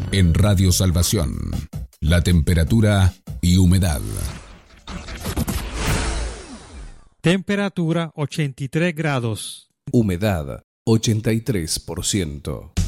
En Radio Salvación, la temperatura y humedad. Temperatura 83 grados. Humedad 83%.